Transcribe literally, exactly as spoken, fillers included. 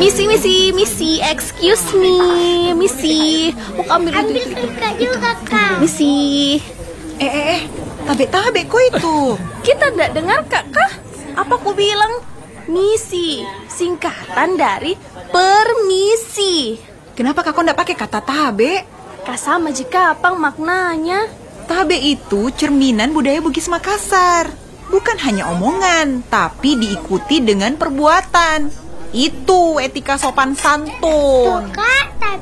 Misi, misi, misi, excuse me, misi. Mau ambil Ambil itu. Kak juga, Kak. Misi. Eh, eh, eh, tabe-tabe kok itu. Kita tidak dengar Kak kah? Apa aku bilang? Misi, singkatan dari permisi. Kenapa kakak ndak pakai kata tabe? Kak sama jika apa maknanya? Tabe itu cerminan budaya Bugis Makassar. Bukan hanya omongan, tapi diikuti dengan perbuatan. Itu etika sopan Tuh, santun. Kak, tapi